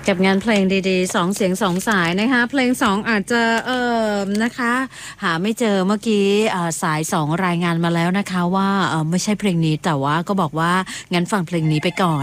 กับงานเพลงดีๆ2เสียง2สายนะคะเพลง2อาจจะนะคะหาไม่เจอเมื่อกี้สาย2รายงานมาแล้วนะคะว่าไม่ใช่เพลงนี้แต่ว่าก็บอกว่างั้นฟังเพลงนี้ไปก่อน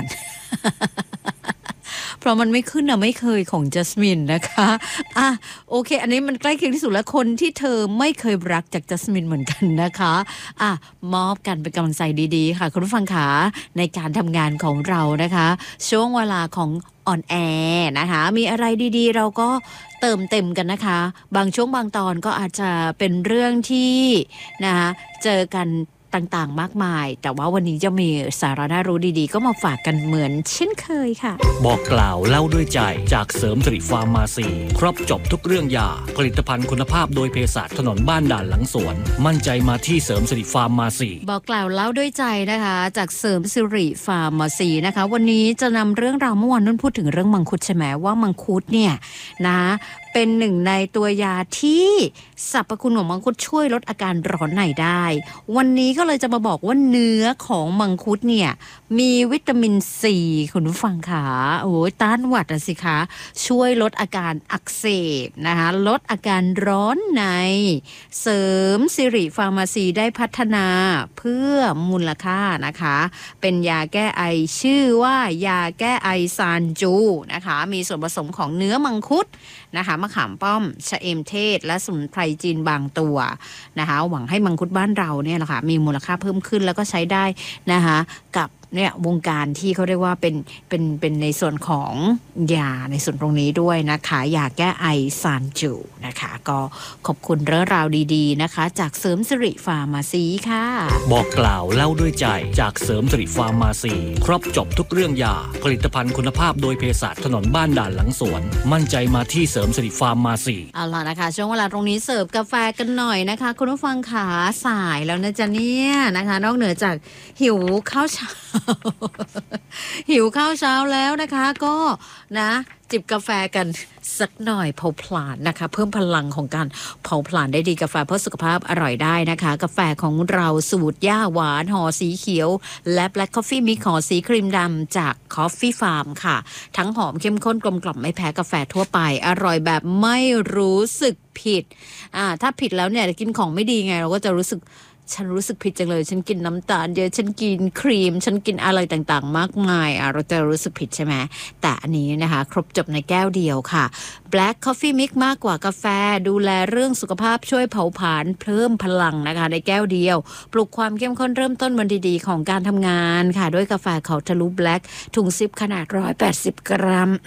เพราะมันไม่ขึ้นไม่เคยของจัสมินนะคะโอเคอันนี้มันใกล้เคียงที่สุดแล้วคนที่เธอไม่เคยรักจากจัสมินเหมือนกันนะคะมอบกันเป็นกำลังใจดีๆค่ะคุณผู้ฟังขาในการทำงานของเรานะคะช่วงเวลาของออนแอร์นะคะมีอะไรดีๆเราก็เติมเต็มกันนะคะบางช่วงบางตอนก็อาจจะเป็นเรื่องที่นะคะเจอกันต่างๆมากมายแต่ว่าวันนี้จะมีสาระน่ารู้ดีๆก็มาฝากกันเหมือนเช่นเคยค่ะบอกกล่าวเล่าด้วยใจจากเสริมสิริฟาร์มาซีครบจบทุกเรื่องยาผลิตภัณฑ์คุณภาพโดยเภสัชถนนบ้านด่านหลังสวนมั่นใจมาที่เสริมสิริฟาร์มาซีบอกกล่าวเล่าด้วยใจนะคะจากเสริมสิริฟาร์มาซีนะคะวันนี้จะนำเรื่องราวเมื่อวานนุ่นพูดถึงเรื่องมังคุดใช่ไหมว่ามังคุดเนี่ยนะเป็นหนึ่งในตัวยาที่สรรพคุณของมังคุดช่วยลดอาการร้อนในได้วันนี้ก็เลยจะมาบอกว่าเนื้อของมังคุดเนี่ยมีวิตามินซีคุณผู้ฟังค่ะโอ้ยต้านหวัดสิคะช่วยลดอาการอักเสบนะคะลดอาการร้อนในเสริมสิริฟาร์มาซีได้พัฒนาเพื่อมูลค่านะคะเป็นยาแก้ไอชื่อว่ายาแก้ไอซานจูนะคะมีส่วนผสมของเนื้อมังคุดนะคะมะขามป้อมชะเอมเทศและสมุนไพรจีนบางตัวนะคะหวังให้มังคุดบ้านเราเนี่ยแหละค่ะมีมูลค่าเพิ่มขึ้นแล้วก็ใช้ได้นะคะกับเนี่ยวงการที่เขาเรียกว่าเป็นในส่วนของยาในส่วนตรงนี้ด้วยนะคะยาแก้ไอซานจูนะคะก็ขอบคุณเรื่องราวดีๆนะคะจากเสริมสิริฟาร์มาซีค่ะบอกกล่าวเล่าด้วยใจจากเสริมสิริฟาร์มาซีครบจบทุกเรื่องยาผลิตภัณฑ์คุณภาพโดยเภสัชถนนบ้านด่านหลังสวนมั่นใจมาที่เสริมสิริฟาร์มาซีเอาล่ะนะคะช่วงเวลาตรงนี้เสิร์ฟกาแฟกันหน่อยนะคะคุณผู้ฟังขาสายแล้วนะจ๊ะเนี่ยนะคะนอกเหนือจากหิวข้าวเช้า หิวข้าวเช้าแล้วนะคะก็นะจิบกาแฟกันสักหน่อยเผาผลาญนะคะเพิ่มพลังของการเผาผลาญได้ดีกาแฟเพื่อสุขภาพอร่อยได้นะคะกาแฟของเราสูตรหญ้าหวานห่อสีเขียวและ Black Coffee Mix ห่อสีครีมดำจาก Coffee Farm ค่ะทั้งหอมเข้มข้นกลมกล่อมไม่แพ้กาแฟทั่วไปอร่อยแบบไม่รู้สึกผิดถ้าผิดแล้วเนี่ยกินของไม่ดีไงเราก็จะรู้สึกฉันรู้สึกผิดจังเลยฉันกินน้ำตาลเยอะฉันกินครีมฉันกินอะไรต่างๆมากมายเราจะรู้สึกผิดใช่ไหมแต่อันนี้นะคะครบจบในแก้วเดียวค่ะ Black Coffee Mix มากกว่ากาแฟดูแลเรื่องสุขภาพช่วยเผาผลาญเพิ่มพลังนะคะในแก้วเดียวปลุกความเข้มข้นเริ่มต้นวันดีๆของการทำงานค่ะด้วยกาแฟเขาทะลุ Black ถุงซิปขนาด180 กรัม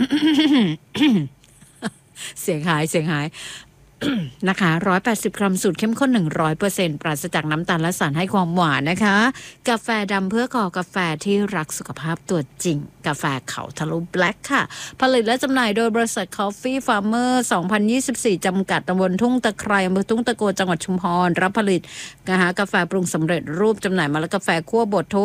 เสียงหายนะคะ180 กรัมสูตรเข้มข้น 100% ปราศจากน้ำตาลและสารให้ความหวานนะคะกาแฟดำเพื่อก่อกาแฟที่รักสุขภาพตัวจริงกาแฟเขาทะลุ Black ค่ะผลิตและจำหน่ายโดยบริษัท Coffee Farmer 2024 จำกัดตำบลทุ่งตะไคร้อำเภอทุ่งตะโกจังหวัดชุมพรรับผลิตนะคะกาแฟปรุงสำเร็จรูปจำหน่ายมาแล้วกาแฟคั่วบดโทร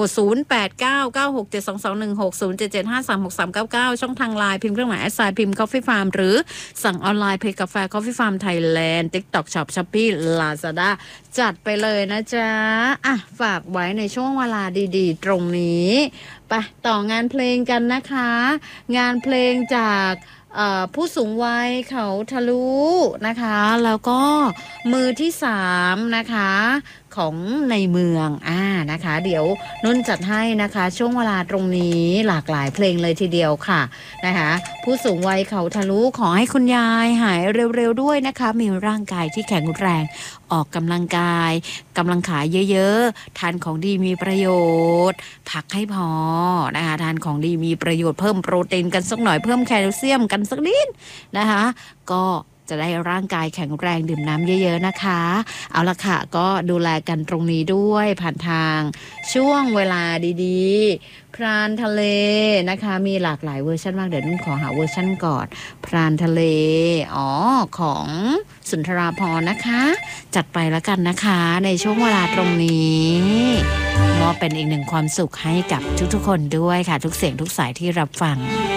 0899672216 077536399ช่องทางไลน์พิมพ์เครื่องหมายแอดไซน์พิมพ์ Coffee Farm หรือสั่งออนไลน์เพจกาแฟ Coffee Farm Thailand TikTok Shop Shopee Lazada จัดไปเลยนะจ๊ะฝากไว้ในช่วงเวลาดีๆตรงนี้ไปต่องานเพลงกันนะคะงานเพลงจากผู้สูงวัยเขาทะลุนะคะแล้วก็มือที่3นะคะของในเมืองนะคะเดี๋ยวนุ่นจัดให้นะคะช่วงเวลาตรงนี้หลากหลายเพลงเลยทีเดียวค่ะนะคะผู้สูงวัยเขาทะลุขอให้คุณยายหายเร็วๆด้วยนะคะมีร่างกายที่แข็งแรงออกกำลังกายกำลังขาเยอะๆทานของดีมีประโยชน์พักให้พอนะคะทานของดีมีประโยชน์เพิ่มโปรตีนกันสักหน่อยเพิ่มแคลเซียมกันสักนิดนะคะก็จะได้ร่างกายแข็งแรงดื่มน้ำเยอะๆนะคะเอาละค่ะก็ดูแลกันตรงนี้ด้วยผ่านทางช่วงเวลาดีๆพรานทะเลนะคะมีหลากหลายเวอร์ชันมากเดี๋ยวนุ่นขอหาเวอร์ชันก่อนพรานทะเลของสุนทราภรณ์นะคะจัดไปแล้วกันนะคะในช่วงเวลาตรงนี้มอบเป็นอีกหนึ่งความสุขให้กับทุกๆคนด้วยค่ะทุกเสียงทุกสายที่รับฟัง